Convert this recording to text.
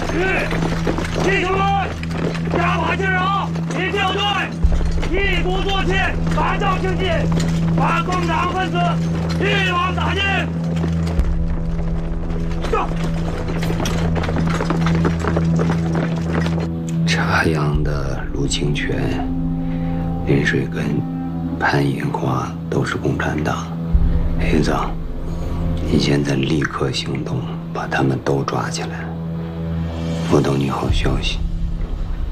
弟兄们，加把劲儿啊！一定要对，一鼓作气，反正经济，把共党分子一网打尽。上！ 茶阳的卢清泉、林水根、潘银花都是共产党。黑子，你现在立刻行动，把他们都抓起来。我等你好消息。